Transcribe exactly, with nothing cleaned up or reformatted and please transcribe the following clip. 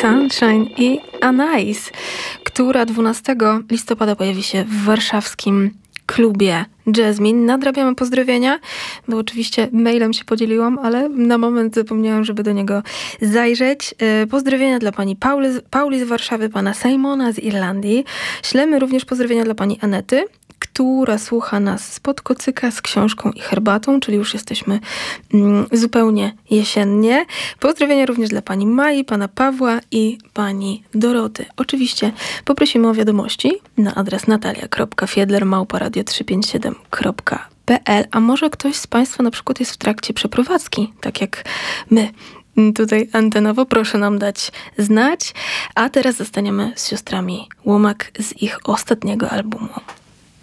Sunshine i Anais, która dwunastego listopada pojawi się w warszawskim klubie Jasmine. Nadrabiamy pozdrowienia, bo oczywiście mailem się podzieliłam, ale na moment zapomniałam, żeby do niego zajrzeć. Pozdrowienia dla pani Pauli, Pauli z Warszawy, pana Simona z Irlandii. Ślemy również pozdrowienia dla pani Anety, która słucha nas spod kocyka z książką i herbatą, czyli już jesteśmy mm, zupełnie jesiennie. Pozdrowienia również dla pani Mai, pana Pawła i pani Doroty. Oczywiście poprosimy o wiadomości na adres natalia kropka fiedler małpa radio trzysta pięćdziesiąt siedem kropka p l, a może ktoś z państwa na przykład jest w trakcie przeprowadzki, tak jak my. Tutaj antenowo proszę nam dać znać, a teraz zostaniemy z siostrami Łomak z ich ostatniego albumu.